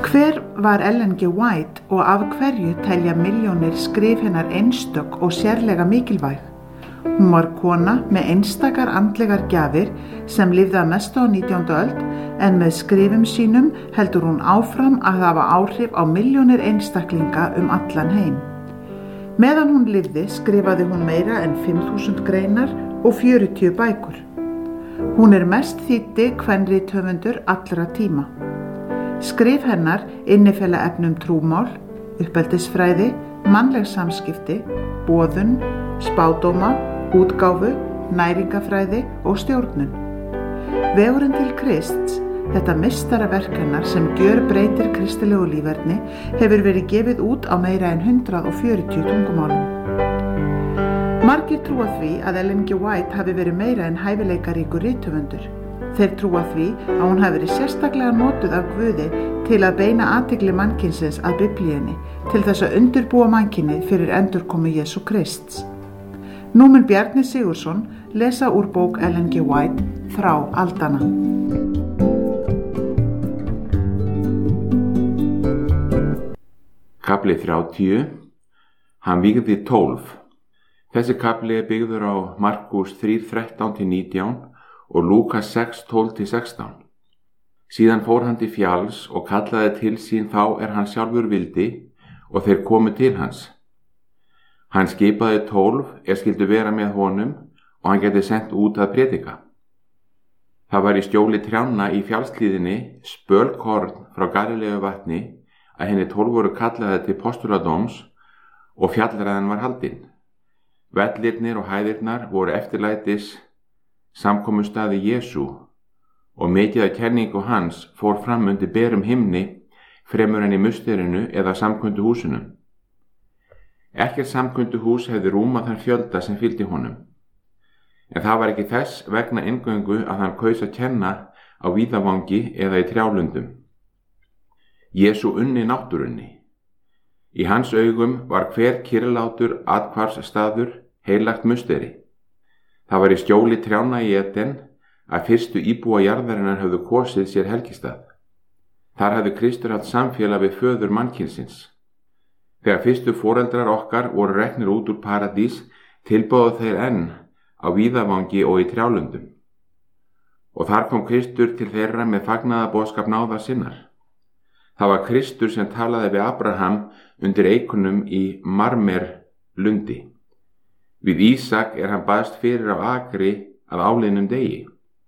Hver var Ellen G. White og af hverju telja milljónir skrif hennar einstök og sérlega mikilvæg? Hún var kona með einstakar andlegar gjafir sem lifði að mestu á 19. öld en með skrifum sínum heldur hún áfram að hafa áhrif á milljónir einstaklinga allan heim. Meðan hún lifði skrifaði hún meira en 5.000 greinar og 40 bækur. Hún mest þýddi kvenrithöfundur allra tíma. Skrif hennar innifela efni trúmál, uppeldisfræði, mannleg samskipti, boðun, spádóma, útgáfu, næringafræði og stjórnun. Vegurinn til Krists, þetta meistaraverk hennar sem gjörbreytir kristilegu líferni, hefur verið gefið út á meira en 140 tungumálum. Margir trúa því að Ellen G. White hafi verið meira en hæfileikaríkur rithöfundur. Þeir trúa því að hún hafi verið sérstaklega notuð af Guði til að beina athygli mannkynsins að Biblíunni til þess að undirbúa mannkynið fyrir endurkomu Jesú Krists. Nú mun Bjarni Sigurðsson lesa úr bók Ellen G. White Frá aldanna. Kafli 30. Hann vígði 12. Þessi kafli byggður á Markús 3:13-19 og Lúkas 6:12-16. Síðan fór hann til fjalls og kallaði til sín þá hann sjálfur vildi og þeir komu til hans. Hann skipaði 12 skyldu vera með honum og hann gæti sent út að predika. Það var í skjóli trjánna í fjallshlíðinni spölkorn frá Galileu vatni að henni 12 voru kallaði til postuladóms og fjallræðan var haldin. Vellirnir og hæðirnar voru eftirlætis samkomustaði Jesú og mikið af kenningu hans fór fram undir berum himni fremur en í musterinu eða samkundu húsinu. Ekkert samkundu hús hefði rúmað þann fjölda sem fylgdi honum. En það var ekki þess vegna inngöngu að hann kaus að kenna á víðavangi eða í trjálundum. Jesú unni náttúrunni. Í hans augum var hver kyrrlátur athvarfsstaður heilagt musteri. Það var í skjóli trjánna í Eden að fyrstu íbúa jarðarinnar höfðu kosið sér helgistað. Þar hafði Kristur haft samfélag við föður mannkynsins. Þegar fyrstu foreldrar okkar voru reknir út úr paradís, tilbáðu þeir enn á víðavangi og í trjálundum. Og þar kom Kristur til þeirra með fagnaðarboðskap náðar sinnar. Það var Kristur sem talaði við Abraham undir eikunum í Marmerlundi. Við Ísak hann baðst fyrir á akri að áliðnum degi.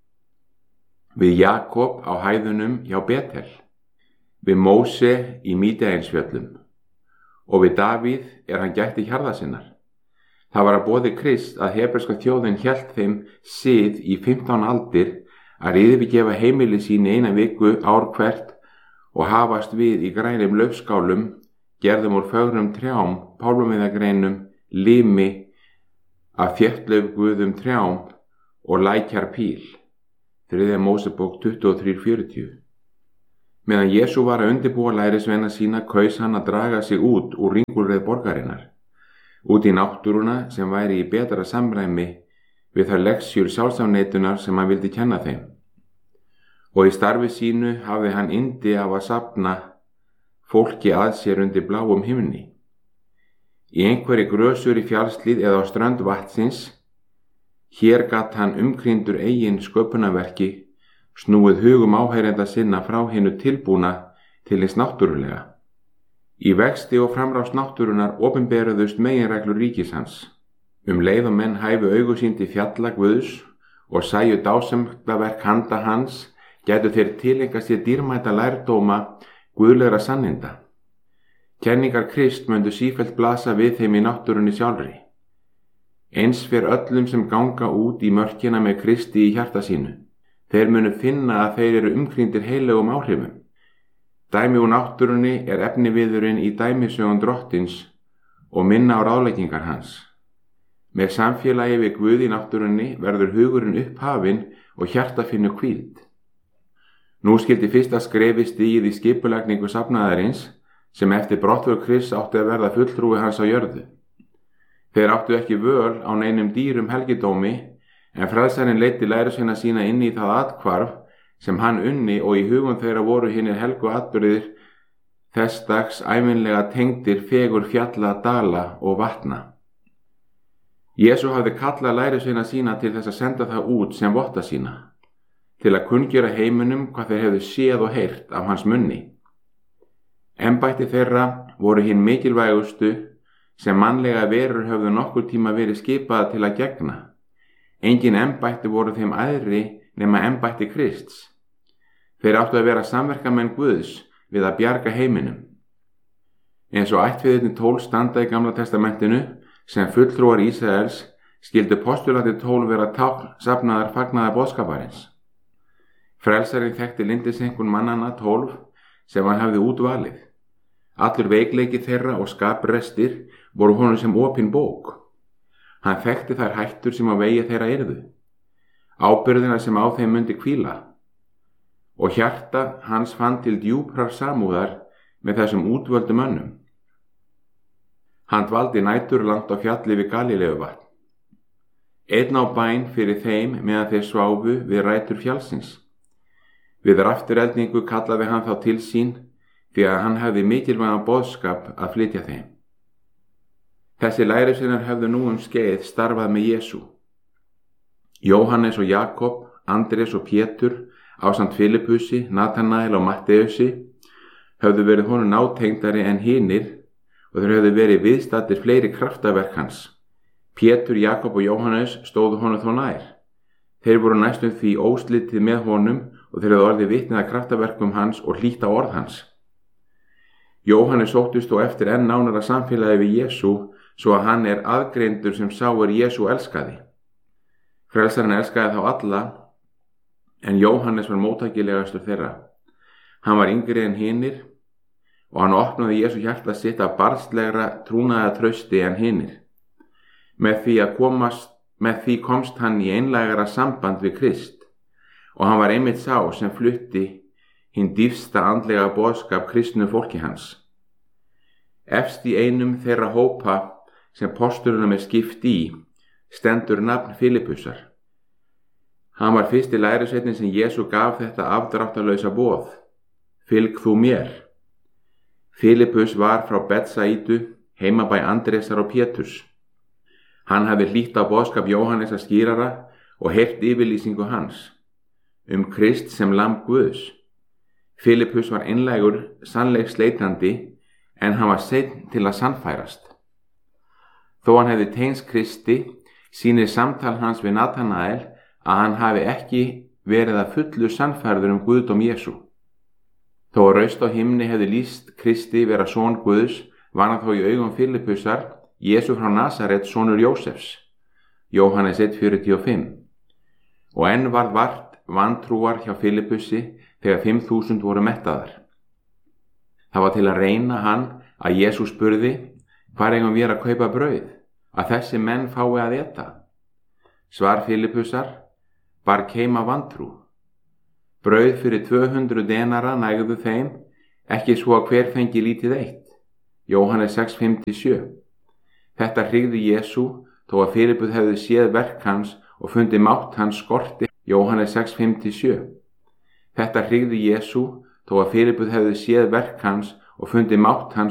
Við Jakob á hæðunum hjá Betel. Við Móse í Mídeinsfjöllum. Og við Davíð hann gætti hjarða sinnar. Það var að boði Krist að hebreska þjóðin hélt þeim sið í 15 aldir að yfirgefa heimili sín eina viku ár hvert og hafast við í grænum laufskálum, gerðum úr fögrum trjám, pálmaviðagreinum, limi, af þéttlaufguðum trjám og lækjar píl. 3. Mósebók 23:40. Meðan Jesú var að undirbúa lærisveina sína kaus hann að draga sig út úr ringulreið borgarinnar, út í náttúruna sem væri í betra samræmi við þær leksjur sjálfsafneitunar sem hann vildi kenna þeim. Og í starfi sínu hafði hann yndi af að safna fólki að sér undir bláum himni. Í einhverri grösur í fjallshlíð eða á strönd vatnsins, hér gat hann umkringdur eigin sköpunarverki snúið hugum áheyrenda sinna frá hinu tilbúna til hins náttúrulega. Í vexti og framrás náttúrunar opinberuðust meginreglur ríkis hans. Leið og menn hæfu augu sín til fjalla Guðs og sæju dásemdaverk handa hans, gætu þeir tileinka sér dýrmæta lærdóma guðlegra sanninda. Kenningar Krist myndu sífellt blasa við þeim í náttúrunni sjálfri. Eins fyrir öllum sem ganga út í mörkina með Kristi í hjarta sínu. Þeir munu finna að þeir eru umkringdir heilögum áhrifum. Dæmi úr náttúrunni efniviðurinn í dæmisögun Drottins og minna á ráðleggingar hans. Með samfélagi við Guð í náttúrunni verður hugurinn upphafinn og hjartafinnu hvíld. Nú skyldi fyrsta skrefi stigið í skipulagningu safnaðarins sem eftir brottför Krists átti að verða fulltrúi hans á jörðu. Þeir áttu ekki völ á neinum dýrum helgidómi, en frelsarinn leiddi lærisveina sína inn í það athvarf sem hann unni og í hugum þeirra voru hinir helgu atburðir þess dags ævinlega tengdir fegur fjalla, dala og vatna. Jesú hafði kallað lærisveina sína til þess að senda það út sem votta sína, til að kunngjöra heiminum hvað þeir hefðu séð og heyrt af hans munni. Embætti þeirra voru hin mikilvægustu sem mannlega verur höfðu nokkur tíma verið skipaða til að gegna. Engin embætti voru þeim æðri nema embætti Krists. Þeir áttu að vera samverkamenn Guðs við að bjarga heiminum. Eins og ættfeðirnir 12 standa í Gamla testamentinu sem fulltrúar Ísraels skildu postulati 12 vera tákn safnaðar fagnaðar boðskaparins. Frelsarinn þekkti lyndisenkun mannanna 12 sem hann hafði útvalið. Allur veikleiki þeirra og skaprestir voru honum sem opin bók. Hann þekkti þær hættur sem á vegi þeirra yrðu, ábyrgðina sem á þeim mundi hvíla, og hjarta hans fann til djúprar samúðar með þessum útvöldu mönnum. Hann dvaldi næturlangt á fjalli við Galíleguvatn. Einn á bæn fyrir þeim meðan þeir sváfu við rætur fjallsins. Við raftureldingu kallaði hann þá til sín því að hann hefði mikilvægan boðskap að flytja þeim. Þessi lærisveinar hefðu nú skeið starfað með Jesú. Jóhannes og Jakob, Andrés og Pétur, ásamt Filipusi, Natanael og Matteusi, höfðu verið honum nátengdari en hinir og þeir höfðu verið viðstaddir fleiri kraftaverk hans. Pétur, Jakob og Jóhannes stóðu honum þó nær. Þeir voru næstum því óslitið með honum og þeir höfðu orðið vitni að kraftaverkum hans og hlýtt á orð hans. Jóhannes sóttist þó eftir enn nánara samfélagi við Jesú, svo að hann aðgreindur sem sá Jesú elskaði. Frelsarinn elskaði þá alla, en Jóhannes var móttækilegastur þeirra. Hann var yngri en hinir og hann opnaði Jesú hjarta sitt af barnslegra trúnaða trausti en hinir. Með því komst hann í einlægara samband við Krist og hann var einmitt sá sem flutti hinn dýpsta andlega boðskap kristnu fólki hans. Efst í einum þeirra hópa sem postulunum skipt í stendur nafn Filipusar. Hann var fyrsti lærisveinninn sem Jesú gaf þetta afdráttarlausa boð: Fylg þú mér. Filipus var frá Betsaidu, heimabæ Andrésar og Péturs. Hann hafði hlýtt á boðskap Jóhannesar skýrara og heyrt yfirlýsingu hans Krist sem lamb Guðs. Filipus var einlægur, sannleiksleitandi, en hann var seinn til að sannfærast. Þó hann hefði tengst Kristi, sýnir samtal hans við Natanael að hann hafi ekki verið að fullu sannfærður guðdóm Jesú. Þó að raust á himni hefði lýst Kristi vera son Guðs, var hann þó í augum Filipusar Jesú frá Nasaret, sonur Jósefs. Jóhannes 1:45. Og enn varð vart vantrúar hjá Filipusi þegar 5.000 voru mettaðar. Það var til að reyna hann að Jesú spurði: Hvar eigum við að kaupa brauð, að þessi menn fái að eta? Svar Filipusar: Bar keima vantrú. Brauð fyrir 200 denara nægðu þeim, ekki svo að hver fengi lítið eitt. Jóhannes 6:57. Þetta hryggði Jesú þó að Filipus hefði séð verk hans og fundið mátt hans skorti. Jóhannes 6:57. Þetta hryggði Jesú þó að Filipus hefði séð verk hans og fundið mátt hans